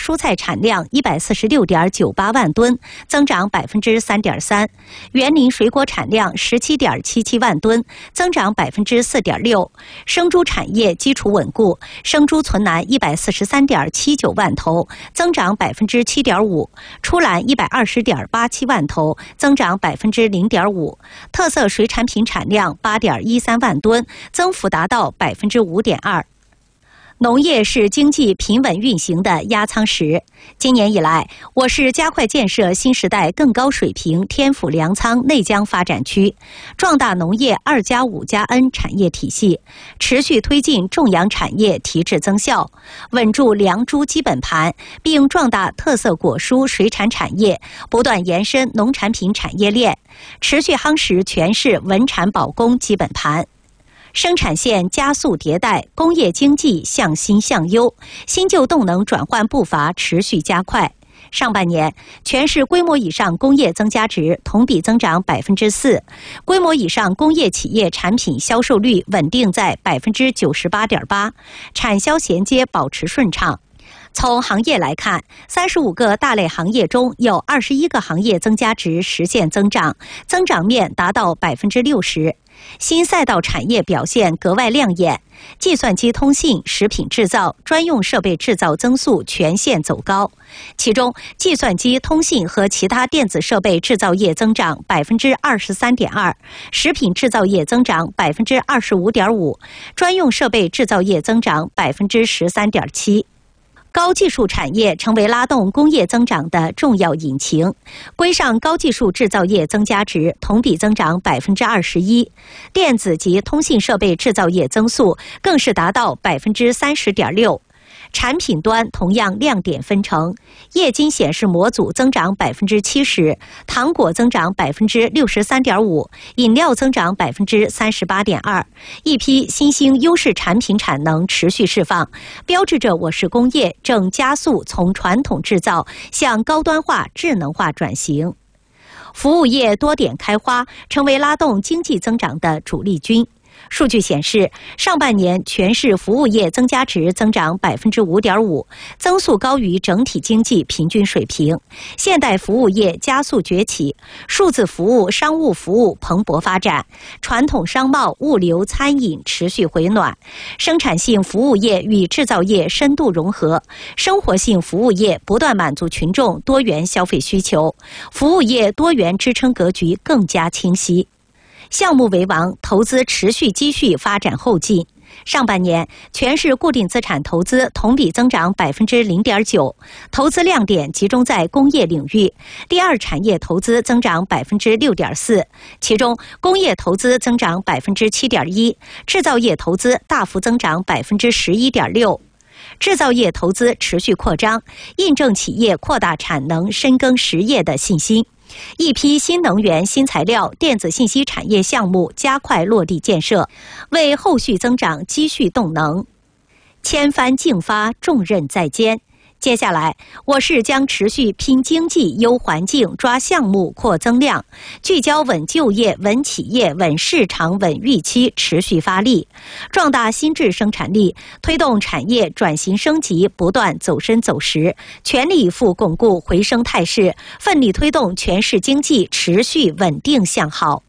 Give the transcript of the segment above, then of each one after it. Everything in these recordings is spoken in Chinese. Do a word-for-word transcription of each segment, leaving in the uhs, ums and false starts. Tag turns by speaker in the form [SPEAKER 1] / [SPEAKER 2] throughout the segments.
[SPEAKER 1] 蔬菜产量一百四十六点九八万吨，增长百分之三点三；园林水果产量十七点七七万吨，增长百分之四点六；生猪产业基础稳固，生猪存栏一百四十三点七九万头，增长百分之七点五；出栏一百二十点八七万头，增长百分之零点五；特色水产品产量八点一三万吨，增幅达到百分之五点二。农业是经济平稳运行的压舱石。今年以来，我市加快建设新时代更高水平天府粮仓内江发展区，壮大农业二加五加 N 产业体系，持续推进种养产业提质增效，稳住粮猪基本盘，并壮大特色果蔬水产产业，不断延伸农产品产业链，持续夯实全市稳产保供基本盘。生产线加速迭代，工业经济向新向优，新旧动能转换步伐持续加快。上半年，全市规模以上工业增加值同比增长百分之四，规模以上工业企业产品销售率稳定在百分之九十八点八，产销衔接保持顺畅。从行业来看，三十五个大类行业中有二十一个行业增加值实现增长，增长面达到百分之六十。新赛道产业表现格外亮眼，计算机通信、食品制造、专用设备制造增速全线走高。其中，计算机通信和其他电子设备制造业增长百分之二十三点二，食品制造业增长百分之二十五点五，专用设备制造业增长百分之十三点七。高技术产业成为拉动工业增长的重要引擎，规上高技术制造业增加值同比增长百分之二十一，电子及通信设备制造业增速更是达到百分之三十点六。产品端同样亮点纷呈，液晶显示模组增长百分之七十，糖果增长百分之六十三点五，饮料增长百分之三十八点二。一批新兴优势产品产能持续释放，标志着我市工业正加速从传统制造向高端化、智能化转型。服务业多点开花，成为拉动经济增长的主力军。数据显示，上半年全市服务业增加值增长百分之五点五，增速高于整体经济平均水平。现代服务业加速崛起，数字服务、商务服务蓬勃发展，传统商贸、物流、餐饮持续回暖，生产性服务业与制造业深度融合，生活性服务业不断满足群众多元消费需求，服务业多元支撑格局更加清晰。项目为王，投资持续积蓄发展后劲。上半年，全市固定资产投资同比增长百分之零点九，投资亮点集中在工业领域，第二产业投资增长百分之六点四，其中工业投资增长百分之七点一，制造业投资大幅增长百分之十一点六。制造业投资持续扩张，印证企业扩大产能、深耕实业的信心。一批新能源、新材料、电子信息产业项目加快落地建设，为后续增长积蓄动能。千帆竞发，重任在肩。接下来，我市将持续拼经济、优环境、抓项目、扩增量，聚焦稳就业、稳企业、稳市场、稳预期，持续发力，壮大新质生产力，推动产业转型升级不断走深走实，全力以赴巩固回升态势，奋力推动全市经济持续稳定向好。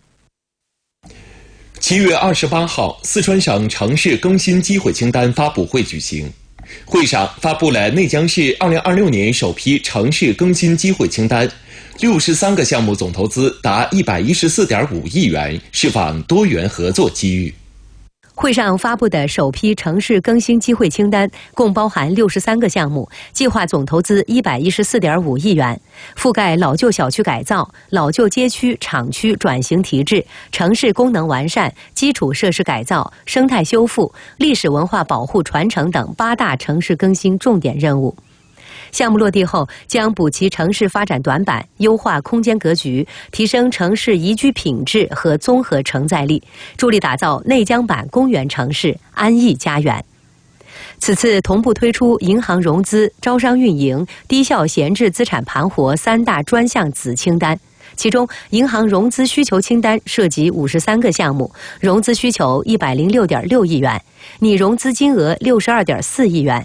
[SPEAKER 2] 七月二十八号，四川省城市更新机会清单发布会举行。会上发布了内江市二零二六年首批城市更新机会清单，六十三个项目总投资达一百一十四点五亿元，释放多元合作机遇。
[SPEAKER 3] 会上发布的首批城市更新机会清单共包含六十三个项目，计划总投资一百一十四点五亿元，覆盖老旧小区改造、老旧街区、厂区转型提质、城市功能完善、基础设施改造、生态修复、历史文化保护传承等八大城市更新重点任务。项目落地后，将补齐城市发展短板，优化空间格局，提升城市宜居品质和综合承载力，助力打造内江版公园城市、安逸家园。此次同步推出银行融资、招商运营、低效闲置资产盘活三大专项子清单。其中，银行融资需求清单涉及五十三个项目，融资需求一百零六点六亿元，拟融资金额六十二点四亿元。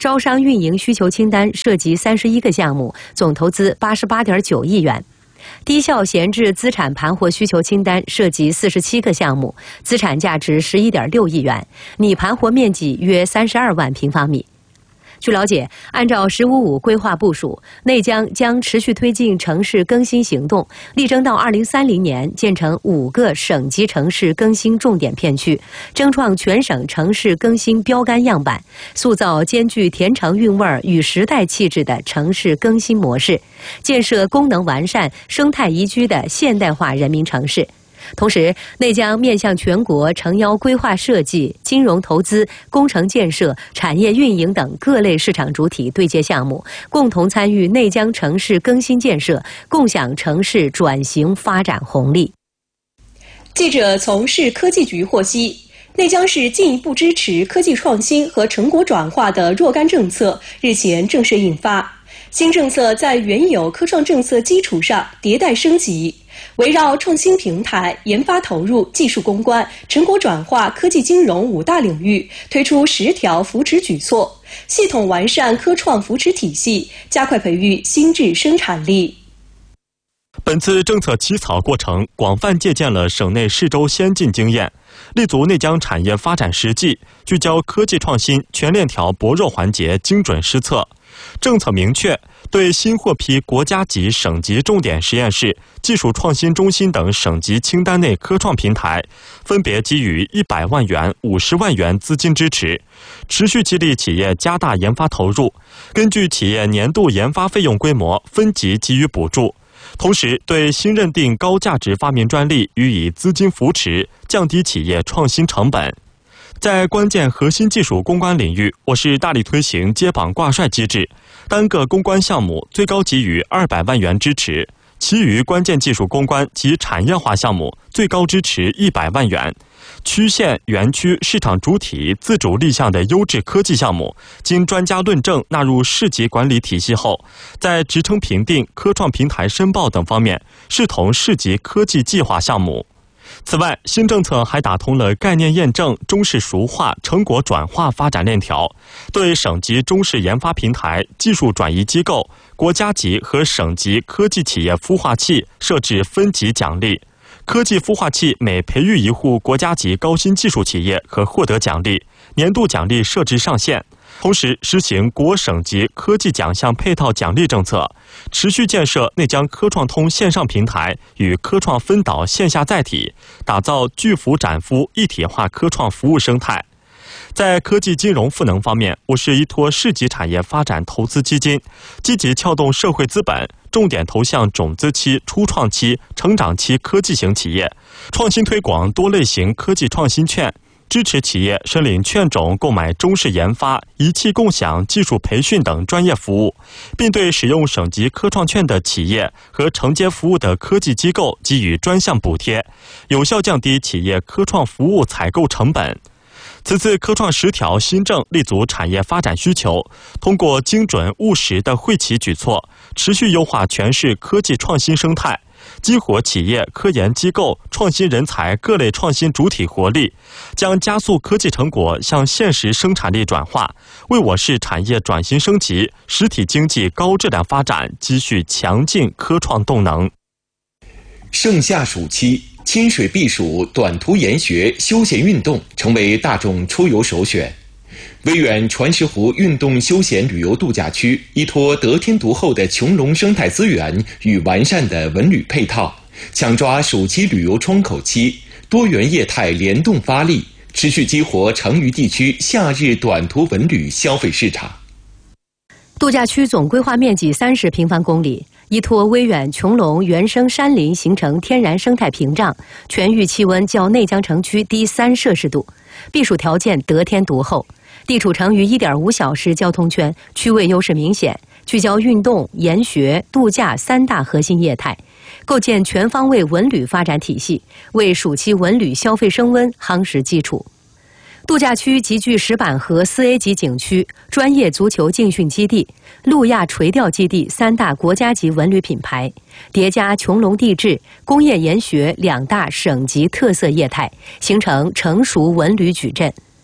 [SPEAKER 3] 招商运营需求清单涉及三十一个项目，总投资八十八点九亿元。低效闲置资产盘活需求清单涉及四十七个项目，资产价值十一点六亿元，拟盘活面积约三十二万平方米。据了解，按照“十五五”规划部署，内江将持续推进城市更新行动，力争到二零三零年建成五个省级城市更新重点片区，争创全省城市更新标杆样板，塑造兼具甜橙韵味与时代气质的城市更新模式，建设功能完善、生态宜居的现代化人民城市。同时，内江面向全国诚邀规划设计、金融投资、工程建设、产业运营等各类市场主体对接项目，共同参与内江城市更新建设，共享城市转型发展红利。
[SPEAKER 4] 记者从市科技局获悉，内江市进一步支持科技创新和成果转化的若干政策日前正式印发。新政策在原有科创政策基础上迭代升级，围绕创新平台、研发投入、技术攻关、成果转化、科技金融五大领域推出十条扶持举措，系统完善科创扶持体系，加快培育新质生产力。
[SPEAKER 5] 本次政策起草过程广泛借鉴了省内市州先进经验，立足内江产业发展实际，聚焦科技创新全链条薄弱环节精准施策。政策明确，对新获批国家级、省级重点实验室、技术创新中心等省级清单内科创平台，分别给予一百万元、五十万元资金支持，持续激励企业加大研发投入，根据企业年度研发费用规模分级给予补助。同时，对新认定高价值发明专利予以资金扶持，降低企业创新成本。在关键核心技术攻关领域，我市大力推行接榜挂帅机制，单个攻关项目最高给予二百万元支持，其余关键技术攻关及产业化项目最高支持一百万元。区县、园区、市场主体自主立项的优质科技项目，经专家论证纳入市级管理体系后，在职称评定、科创平台申报等方面视同市级科技计划项目。此外，新政策还打通了概念验证、中式熟化、成果转化发展链条，对省级中式研发平台、技术转移机构、国家级和省级科技企业孵化器设置分级奖励。科技孵化器每培育一户国家级高新技术企业可获得奖励，年度奖励设置上限。同时实行国省级科技奖项配套奖励政策，持续建设内江科创通线上平台与科创分导线下载体，打造巨幅展孵一体化科创服务生态。在科技金融赋能方面，我市依托市级产业发展投资基金，积极撬动社会资本，重点投向种子期、初创期、成长期科技型企业，创新推广多类型科技创新券，支持企业申领券种购买中式研发、仪器共享、技术培训等专业服务，并对使用省级科创券的企业和承接服务的科技机构给予专项补贴，有效降低企业科创服务采购成本。此次科创十条新政立足产业发展需求，通过精准务实的惠企举措，持续优化全市科技创新生态，激活企业、科研机构、创新人才各类创新主体活力，将加速科技成果向现实生产力转化，为我市产业转型升级、实体经济高质量发展积蓄强劲科创动能。
[SPEAKER 2] 盛夏暑期，亲水避暑、短途研学、休闲运动成为大众出游首选。威远传石湖运动休闲旅游度假区依托得天独厚的穹隆生态资源与完善的文旅配套，抢抓暑期旅游窗口期，多元业态联动发力，持续激活成渝地区夏日短途文旅消费市场。
[SPEAKER 3] 度假区总规划面积三十平方公里，依托威远穹隆原生山林形成天然生态屏障，全域气温较内江城区低三摄氏度，避暑条件得天独厚，地处成渝 一点五小时交通圈，区位优势明显，聚焦运动、研学、度假三大核心业态，构建全方位文旅发展体系，为暑期文旅消费升温夯实基础。度假区集聚石板河四 A 级景区、专业足球竞训基地、路亚垂钓基地三大国家级文旅品牌，叠加穹隆地质、工业研学两大省级特色业态，形成成熟文旅矩阵。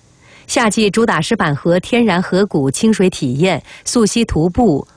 [SPEAKER 3] 夏季主打石板河天然河谷清水体验、溯溪徒步、